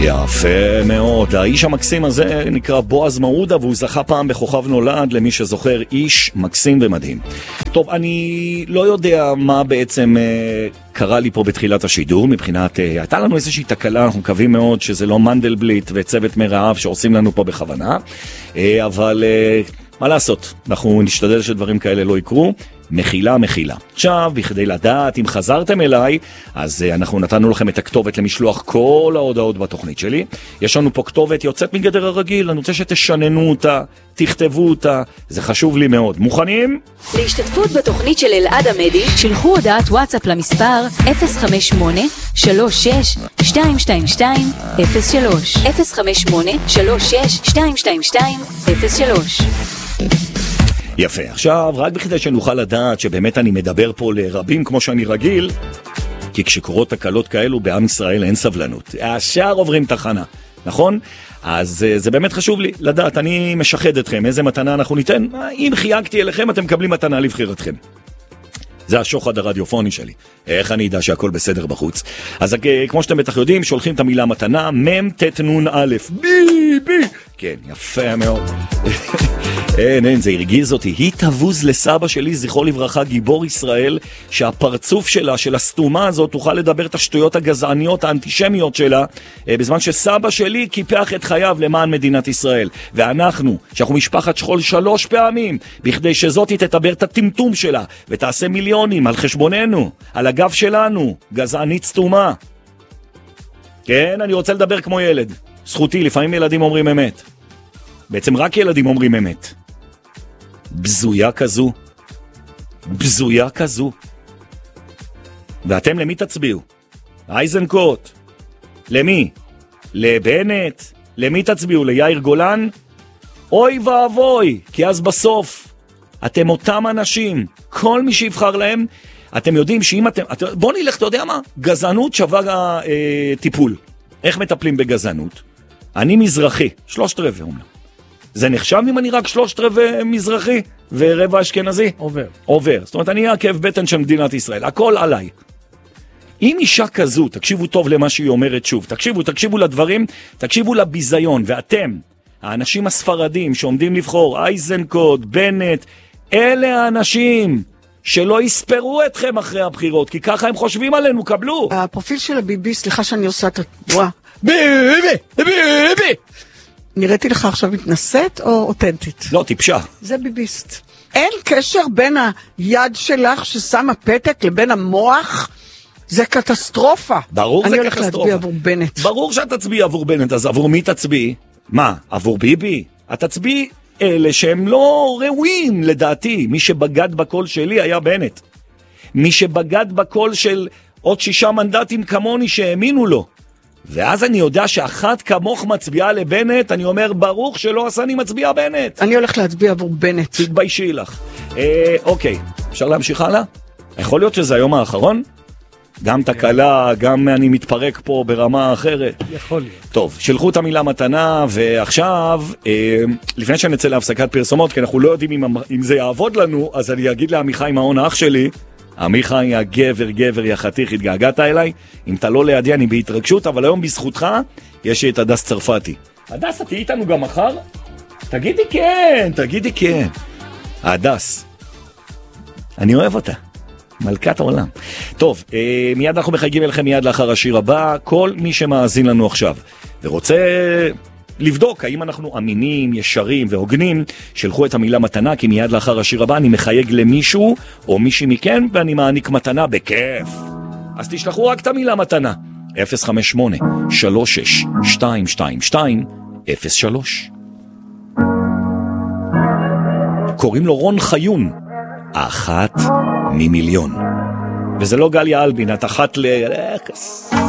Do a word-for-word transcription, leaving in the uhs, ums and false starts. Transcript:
יפה מאוד. האיש המקסים הזה נקרא בועז מעודה, והוא זכה פעם בכוכב נולד, למי שזוכר, איש מקסים ומדהים. טוב, אני לא יודע מה בעצם אה, קרה לי פה בתחילת השידור, מבחינת, אה, הייתה לנו איזושהי תקלה, אנחנו מקווים מאוד שזה לא מנדלבליט וצוות מרעב שעושים לנו פה בכוונה, אה, אבל אה, מה לעשות, אנחנו נשתדל שדברים כאלה לא יקרו. מחילה, מחילה. עכשיו, בכדי לדעת אם חזרתם אליי, אז uh, אנחנו נתנו לכם את הכתובת למשלוח כל ההודעות בתוכנית שלי. יש לנו פה כתובת יוצאת מגדר הרגיל, אני רוצה שתשננו אותה, תכתבו אותה, זה חשוב לי מאוד. מוכנים? להשתתפות בתוכנית של אלעד עמדי, שלחו הודעת וואטסאפ למספר אפס חמש שמונה שלוש שש שתיים שתיים שתיים אפס שלוש אפס חמש שמונה שלוש שש שתיים שתיים שתיים אפס שלוש. יפה, עכשיו רק בכדי שנוכל לדעת שבאמת אני מדבר פה לרבים כמו שאני רגיל, כי כשקורות תקלות כאלו בעם ישראל אין סבלנות, השאר עוברים תחנה, נכון? אז זה באמת חשוב לי לדעת, אני משחד אתכם, איזה מתנה אנחנו ניתן, אם חייגתי אליכם אתם מקבלים מתנה לבחירתכם. זה השוחד הרדיופוני שלי. איך אני אדע שהכל בסדר בחוץ? אז כמו שאתם בטח יודעים, שולחים את המילה מתנה, מם תתנון א', בי בי. כן, יפה מאוד. אין, אין, זה הרגיז אותי. היא תבוז לסבא שלי, זכרו לברכה, גיבור ישראל, שהפרצוף שלה, של הסתומה הזאת, תוכל לדבר את השטויות הגזעניות, האנטישמיות שלה, בזמן שסבא שלי קיפח את חייו למען מדינת ישראל. ואנחנו, שאנחנו משפחת שכול שלוש פעמים, בכדי שזאת תתבר את הטמטום שלה, ותעשה מיליונים על חשבוננו, על הגב שלנו, גזענית סתומה. כן, אני רוצה לדבר כמו ילד. זכותי, לפעמים ילדים אומרים אמת. בעצם רק ילדים אומרים אמת. בזויה כזו. בזויה כזו. ואתם למי תצביעו? אייזנקוט. למי? לבנט? למי תצביעו? ליאיר גולן? אוי ואבוי, כי אז בסוף אתם אותם אנשים, כל מי שיבחר להם, אתם יודעים שאם אתם... אתם בוא נלך, אתה יודע מה? גזענות שווה אה, טיפול. איך מטפלים בגזענות? אני מזרחי, שלושת רבעי אומנם. זה נחשב אם אני רק שלושת רבעי מזרחי ורבע אשכנזי? עובר. עובר. זאת אומרת, אני העקב בטן של מדינת ישראל. הכל עליי. אם אישה כזו, תקשיבו טוב למה שהיא אומרת שוב. תקשיבו, תקשיבו לדברים, תקשיבו לביזיון. ואתם, האנשים הספרדים שעומדים לבחור, אייזנקוט, בנט, אלה האנשים שלא יספרו אתכם אחרי הבחירות, כי ככה הם חושבים עלינו, קבלו. הפרופיל של הביבי, סליחה שאני עושה את התנועה. ביבי, ביבי. נראיתי לך עכשיו מתנשאת או אותנטית? לא, טיפשה. זה ביביסט. אין קשר בין היד שלך ששמה פתק לבין המוח, זה קטסטרופה. ברור זה קטסטרופה. אני הולך להצביע עבור בנט. ברור שאת תצביע עבור בנט, אז עבור מי תצביע? מה, עבור ביבי? את תצביע אלה שהם לא ראויים לדעתי. מי שבגד בקול שלי היה בנט. מי שבגד בקול של עוד שישה מנדטים כמוני שהאמינו לו. ואז אני יודע שאחת כמוך מצביעה לבנט, אני אומר ברוך שלא עשה אני מצביע בנט. אני הולך להצביע עבור בנט. תתביישי לך. אה, אוקיי, אפשר להמשיך הלאה? יכול להיות שזה היום האחרון? גם תקלה, גם אני מתפרק פה ברמה אחרת. יכול להיות. טוב, שלחו את המילה מתנה, ועכשיו, אה, לפני שנצא להפסקת פרסומות, כי אנחנו לא יודעים אם, אם זה יעבוד לנו, אז אני אגיד לעמיחי מעון האח שלי, עמיחי הגבר, גבר, יא חתיך, התגעגעת אליי, אם אתה לא לידי אני בהתרגשות, אבל היום בזכותך יש את הדס צרפתי. הדס, תהי איתנו גם מחר? תגידי כן, תגידי כן. הדס, אני אוהב אותה. מלכת העולם. טוב, אה, מיד אנחנו מחייגים אליכם מיד לאחר השיר הבא. כל מי שמאזין לנו עכשיו ורוצה לבדוק האם אנחנו אמינים, ישרים והוגנים, שלחו את המילה מתנה, כי מיד לאחר השיר הבא אני מחייג למישהו או מישהי מכן ואני מעניק מתנה בכיף. אז תשלחו רק את המילה מתנה. אפס חמש שמונה שלוש שש שתיים שתיים שתיים אפס שלוש. קוראים לו רון חיון. אחת ממיליון. וזה לא גליה אלבין, את אחת ל...